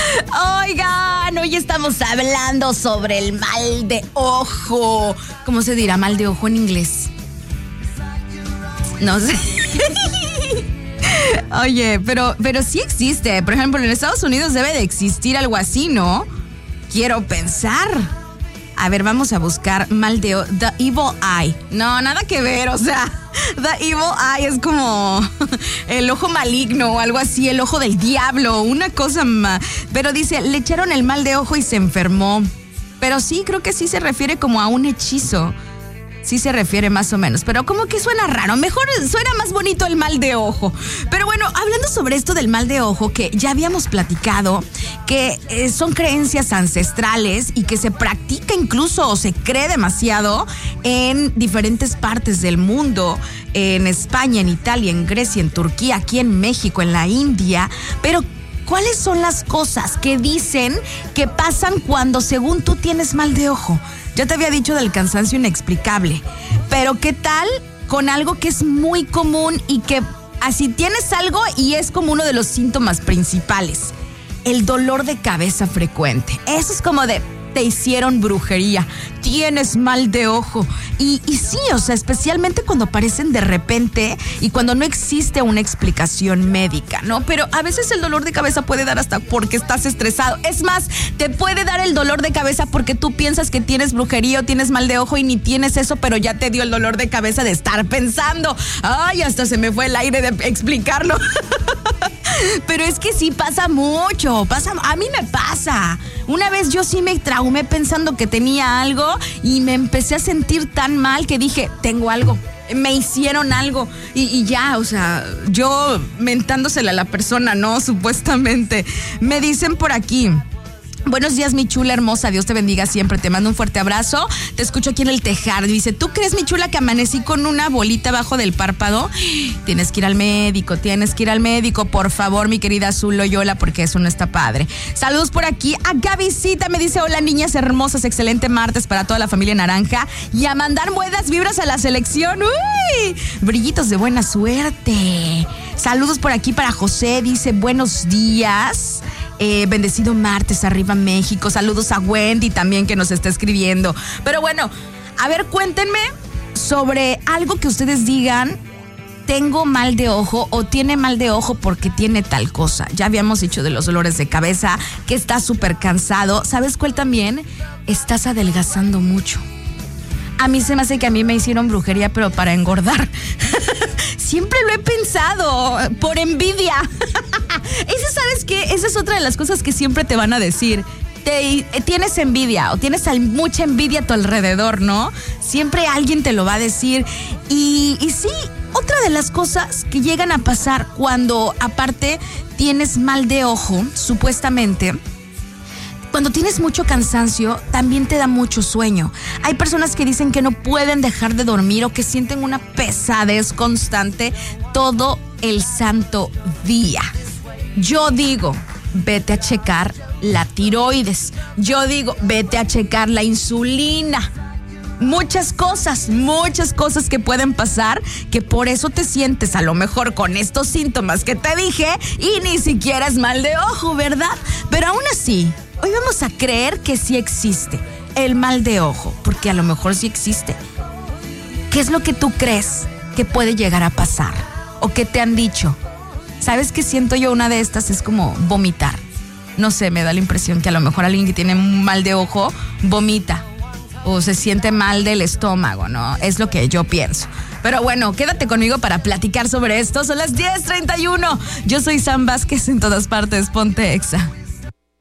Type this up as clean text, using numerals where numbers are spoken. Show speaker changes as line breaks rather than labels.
Oigan, hoy estamos hablando sobre el mal de ojo. ¿Cómo se dirá mal de ojo en inglés? No sé. Oye, pero sí existe. Por ejemplo, en Estados Unidos debe de existir algo así, ¿no? Quiero pensar. A ver, vamos a buscar mal de ojo. The Evil Eye. No, nada que ver, o sea, The Evil Eye es como el ojo maligno o algo así, el ojo del diablo, una cosa más. Pero dice, le echaron el mal de ojo y se enfermó. Pero sí, creo que sí se refiere como a un hechizo. Sí se refiere más o menos, pero como que suena raro. Mejor suena más bonito el mal de ojo. Pero bueno, hablando sobre esto del mal de ojo, que ya habíamos platicado, que son creencias ancestrales y que se practica incluso o se cree demasiado en diferentes partes del mundo, en España, en Italia, en Grecia, en Turquía, aquí en México, en la India, pero ¿cuáles son las cosas que dicen que pasan cuando según tú tienes mal de ojo? Ya te había dicho del cansancio inexplicable, pero ¿qué tal con algo que es muy común y que así tienes algo y es como uno de los síntomas principales? El dolor de cabeza frecuente. Eso es como de te hicieron brujería, tienes mal de ojo. Y sí, o sea, especialmente cuando aparecen de repente y cuando no existe una explicación médica, ¿no? Pero a veces el dolor de cabeza puede dar hasta porque estás estresado. Es más, te puede dar el dolor de cabeza porque tú piensas que tienes brujería o tienes mal de ojo y ni tienes eso, pero ya te dio el dolor de cabeza de estar pensando. Ay, hasta se me fue el aire de explicarlo. Pero es que sí pasa mucho, a mí me pasa. Una vez yo sí me traumé pensando que tenía algo y me empecé a sentir tan mal que dije, tengo algo, me hicieron algo y ya, o sea, yo mentándosela a la persona, ¿no? Supuestamente. Me dicen por aquí, buenos días, mi chula hermosa, Dios te bendiga siempre, te mando un fuerte abrazo, te escucho aquí en el tejar. Dice, ¿tú crees, mi chula, que amanecí con una bolita abajo del párpado? Tienes que ir al médico, por favor, mi querida Azul Loyola, porque eso no está padre. Saludos por aquí a Gavisita, me dice, hola niñas hermosas, excelente martes para toda la familia naranja y a mandar buenas vibras a la selección. ¡Uy! Brillitos de buena suerte. Saludos por aquí para José, dice, buenos días. Bendecido martes, arriba México. Saludos a Wendy también que nos está escribiendo. Pero bueno, a ver, cuéntenme sobre algo que ustedes digan, tengo mal de ojo o tiene mal de ojo porque tiene tal cosa. Ya habíamos dicho de los dolores de cabeza, que estás súper cansado. ¿Sabes cuál también? Estás adelgazando mucho. A mí se me hace que a mí me hicieron brujería, pero para engordar. Siempre lo he pensado, por envidia. ¿Sabes qué? Esa es otra de las cosas que siempre te van a decir. Tienes envidia o tienes mucha envidia a tu alrededor, ¿no? Siempre alguien te lo va a decir. Y sí, otra de las cosas que llegan a pasar cuando aparte tienes mal de ojo, supuestamente, cuando tienes mucho cansancio, también te da mucho sueño. Hay personas que dicen que no pueden dejar de dormir o que sienten una pesadez constante todo el santo día. Yo digo, vete a checar la tiroides. Yo digo, vete a checar la insulina. Muchas cosas que pueden pasar, que por eso te sientes a lo mejor con estos síntomas que te dije y ni siquiera es mal de ojo, ¿verdad? Pero aún así, hoy vamos a creer que sí existe el mal de ojo, porque a lo mejor sí existe. ¿Qué es lo que tú crees que puede llegar a pasar? ¿O qué te han dicho? ¿Sabes qué siento yo? Una de estas es como vomitar. No sé, me da la impresión que a lo mejor alguien que tiene mal de ojo vomita o se siente mal del estómago, ¿no? Es lo que yo pienso. Pero bueno, quédate conmigo para platicar sobre esto. Son las 10:31. Yo soy Sam Vázquez, en todas partes, ponte Exa.